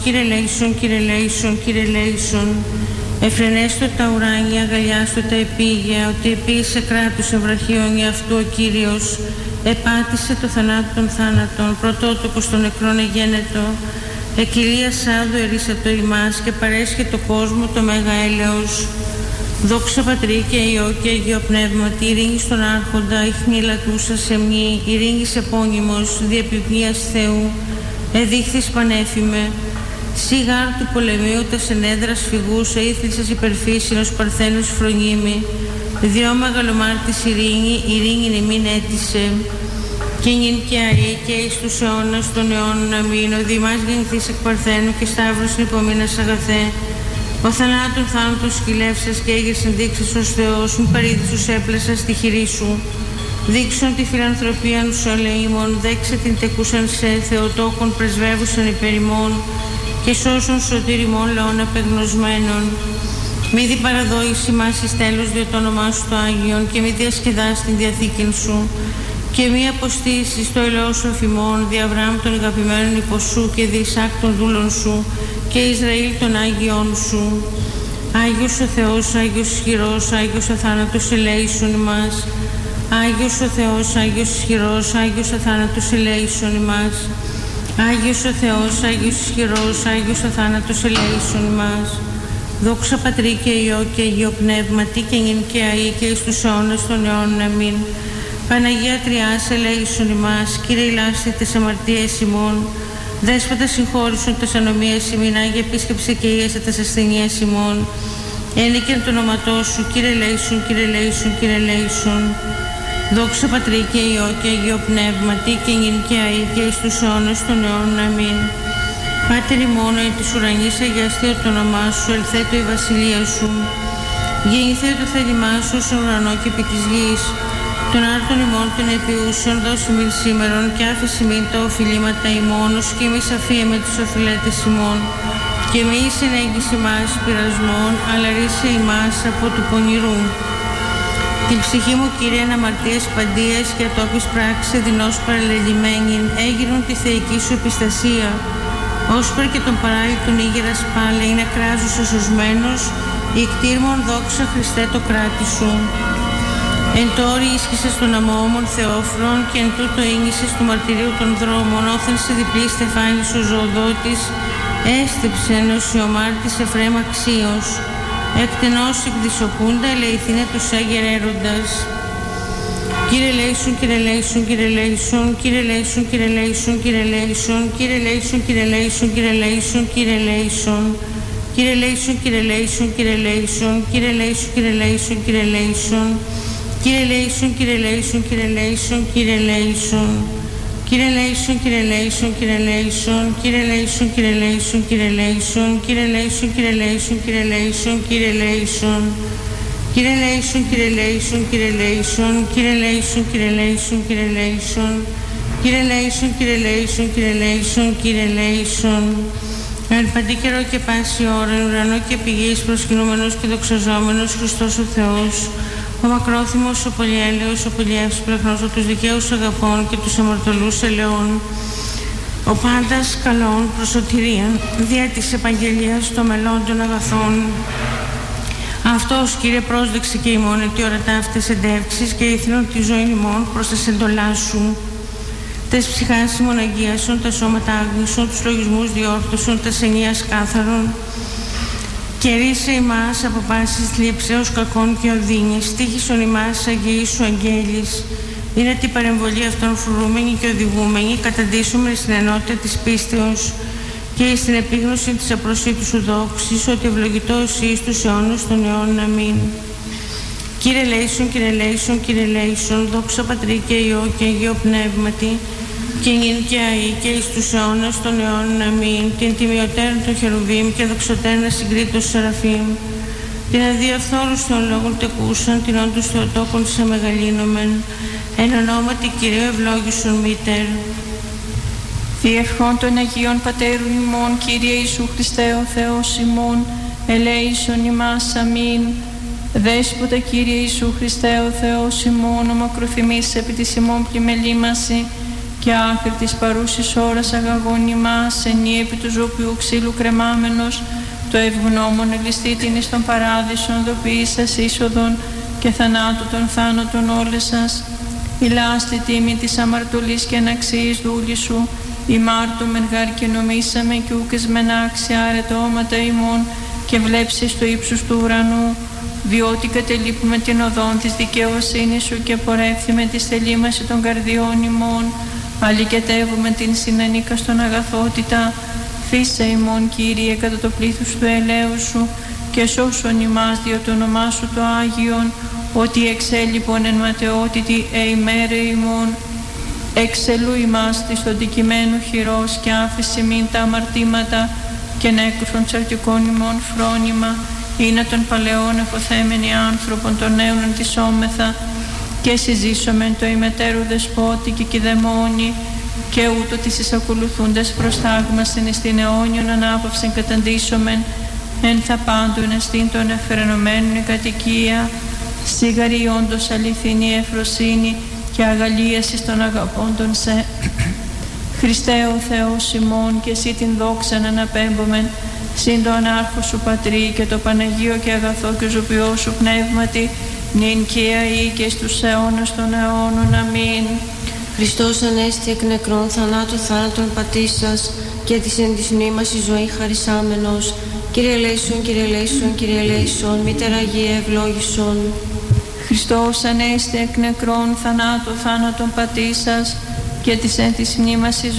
Κύριε ελέησον, Κύριε ελέησον, Κύριε ελέησον. Εφρενέστο τα ουράνια, αγαλιάστο τα επίγεια, ότι επίησε κράτους ευραχίων αυτού ο Κύριος, επάτησε το θανάτου των θάνατων, πρωτότοκος των νεκρών εγένετο, εκκληρία σάδου ερίσατο ημάς και παρέσχε το κόσμο το μέγα έλεος. Δόξα Πατρί και Υιό και Αγίο Πνεύματι, ειρήνη στον Άρχοντα, ίχνη λατούσα σεμνή, ειρήνης επώνυμος, διεπιπνίας Θεού, εδείχθης πανέφημε, σιγάρ του πολεμίου τα σενέδρας φυγούς, αήθλησας υπερφύσινος παρθένους φρονίμη, δυο μεγαλομάρτης ειρήνη ημίν έτησε, και νυν και αή και εις τους αιώνας των αιώνων αμήν, ο δήμας γεννηθείς εκ παρθένου και σταύρος υπομείνας αγαθέ, ο θανάτων θάνατος σκυλεύσας και έγες ενδείξεις ως Θεός, μη παρήδησους έπλασας στη χειρή σου. Δείξον τη φιλανθρωπίαν σου αλεήμων, δέξε την τεκούσαν σε Θεοτόκον πρεσβεύουσαν υπερημών και σώσον σωτήριμων λαών απεγνωσμένων. Μη διπαραδόηση μας εις τέλος δια το όνομά σου το Άγιον και μη διασκεδάς την διαθήκην σου και μη αποστήσεις το ελαιός σου αφημών δι' Αβραάμ των αγαπημένων υποσού και δι' Ισάκ των δούλων σου και Ισραήλ των Άγιων σου. Άγιος ο Θεός, Άγιος ισχυρός, Άγιος αθάνατος ελέησον ημάς. Άγιος ο Θεός, Άγιος ισχυρός, Άγιος αθάνατος ελέησον ημάς. Άγιος ο Θεός, Άγιος ισχυρός, Άγιος αθάνατος ελέησον ημάς. Δόξα Πατρί και Υιό και Αγίο Πνεύματι και νυν και αεί και εις τους αιώνας των αιώνων αμήν. Παναγία Τριάς ελέησον ημάς, Κύριε ηλάστη τες αμαρτίες ημών. Δέσποτα συγχώρησον τες ανομίες ημίν, Άγιε επίσκεψε και ίεσε τες ασθενείες ημών. Ένικεν το όνοματό σου, Κύριε ελέησον, Κύριε ελέησον, Κύριε ελέησον. Δόξα Πατρί και Υιό και Αγίο Πνεύματι και νυν και αεί και εις τους αιώνας των αιώνων αμήν. Πάτερ ημών εν της ουρανής αγιαστεί το όνομά σου, ελθέτω η βασιλεία σου. Γεννηθέ το θέλημά σου στον ουρανό και επί της γης. Των άρτων ημών των επιούσεων δώσει μην σήμερον και άφηση μην τα οφειλήματα ημών, ως και εμείς αφίεμε τους οφειλέτες ημών. Και μη συνέγγιση ημάς πειρασμών, αλλά ρίσε ημάς από του πονηρού. Την ψυχή μου, Κύριε, αναμαρτίες παντίας και ατόπις πράξη δεινός παραλελειμμένην, έγινον τη θεϊκή σου επιστασία. Όσπερ και τον παράλυτον ήγερας πάλε, είναι κράζος εσωσμένος, η κτήρμον δόξα Χριστέ το κράτη σου. Εν τόρι ίσχυσες των αμόμων Θεόφρον και εν τούτο ίνησες του μαρτυρίου των δρόμων, όθεν σε διπλή στεφάνης ο ζωοδότης, έστεψεν ως η ομάρτης Εφραίμ αξίως. Εκτενώς εκδισοπούντα ελεηθήνε τους αγερέροντας. Κύριε ελέησον, Κύριε ελέησον, Κύριε ελέησον, Κύριε ελέησον, Κύριε ελέησον, Κύριε ελέησον, Κύριε ελέησον, Κύριε ελέησον, Κύριε ελέησον, Κύριε ελέησον. Κύριε ελέησον, Κύριε ελέησον, Κύριε ελέησον, Κύριε ελέησον, Κύριε ελέησον, Κύριε ελέησον. Κύριε ελέησον, Κύριε ελέησον, Κύριε ελέησον, Κύριε ελέησον. Κύριε ελέησον, Κύριε ελέησον, Κύριε ελέησον, Κύριε ελέησον, Κύριε ελέησον, Κύριε ελέησον, Κύριε ελέησον, Κύριε ελέησον, Κύριε ελέησον, Κύριε ελέησον. Κύριε ελέησον, Κύριε ελέησον, Κύριε ελέησον, Κύριε ελέησον, Κύριε ελέησον, Κύριε ελέησον. Κύριε ελέησον, Κύριε ελέησον, Κύριε ελέησον, Κύριε ελέησον. Εν παντή καιρό και πάση ώρα, εν ουρανό και επί γης προσκυνούμενος και δοξαζόμενος Χριστός ο Θεός, ο μακρόθυμος, ο πολυέλεος, ο πολυεύσπλαχνος, ο τους δικαίους αγαπών και τους αμαρτωλούς ελαιών, ο πάντας καλών προς σωτηρίαν, δια της επαγγελίας των μελών των αγαθών. Αυτός, Κύριε, πρόσδεξε και ημών ότι ορατά αυτές εντεύξεις και ήθινον τη ζωή ημών προς τα σεντολά σου. Τες ψυχάς ημών αγίασον, τα σώματα άγνησον, τους λογισμούς διόρθωσον, τας ενίας κάθαρον. Και ρίσε ημάς από πάσης θλίψεως κακών και οδύνης, τύχησον ημάς αγιή σου αγγέλης, είναι την παρεμβολή αυτών φρουρούμενη και οδηγούμενη, καταντήσουμε στην ενότητα της πίστεως και στην επίγνωση της απροσίτου σου δόξης, ότι ευλογητός εις τους αιώνους των αιώνων αμήν. Κύριε ελέησον, Κύριε ελέησον, Κύριε ελέησον, δόξα Πατρί και Υιό και Αγίο Πνεύματι, και νυν και αεί και εις τους αιώνας των αιώνων αμήν, την τιμιωτέρων των χερουβίμ και δοξωτέρων ασυγκρίτως σεραφείμ, την αδιαφθόρους των λόγων τεκούσαν, την όντως Θεοτόκον σε μεγαλύνομεν, εν ονόματι Κυρίου ευλόγησον μήτερ. Διευχών των Αγίων Πατέρων ημών, Κύριε Ιησού Χριστέ ο Θεός ημών, ελέησον ημάς αμήν. Δέσποτα Κύριε Ιησού Χριστέ ο Θεός ημών, ομοκροφημείς επί της ημών πλημελήμαση, και άχρη της παρούσης ώρας αγαγών ημάς, ενή επί του ζωπιού ξύλου κρεμάμενος, το ευγνώμων ελιστήτην εις τον παράδεισον δοποιήσας είσοδον και θανάτου των θάνατων όλες σας. Η λάστη τίμη της αμαρτωλής και αναξίης δούλη σου, ημάρτωμεν γάρ και νομίσαμε κι ούκες μεν άξια αρετώματα ημών και βλέψεις το ύψος του ουρανού, διότι κατελείπουμε την οδόν της δικαιοσύνης σου και πορεύθυμε τη στελήμαση των καρδιών ημών, αλληκετεύουμε την συνανίκα στον αγαθότητα. Φύσε ημών, Κύριε, κατά το πλήθος του ελέου σου και σώσον ημάς δια το όνομά σου το Άγιον, ότι εξέλιπον εν ματαιότητη ημέρε ημών. Εξελού ημάς της των δικημένου χειρός και άφηση μην τα αμαρτήματα και νέκρουσον τσαρτικών ημών φρόνημα, είναι των παλαιών εφοθέμενοι άνθρωπον των νέων της όμεθα και συζήσομεν το ημετέρου δεσπότη και κηδεμόνι και ούτω τις εισακολουθούντες προστάγμασεν εις την αιώνιον ανάπαυσεν καταντήσομεν εν θα πάντων εστίν των εφερενωμένων η κατοικία, σίγαρη όντως αληθινή ευφροσύνη και αγαλίαση των αγαπώντων σε. Χριστέ ο Θεός ημών και εσύ την δόξαν αναπέμπομεν, συν το ανάρχο σου Πατρί και το Παναγίο και αγαθό και ζωπιό σου πνεύματι, νυν και αεί και στους αιώνας των αιώνων. Αμήν. Χριστός ανέστη εκ νεκρών θανάτου θάνατον πατήσας και της εν της μνήμας η ζωή χαρισάμενος. Κύριε ελέησον, Κύριε ελέησον, Κύριε ελέησον, Μήτερα Αγία ευλόγησον. Χριστός ανέστη εκ νεκρών θανάτου θάνατον πατήσας και της εν της μνήμας η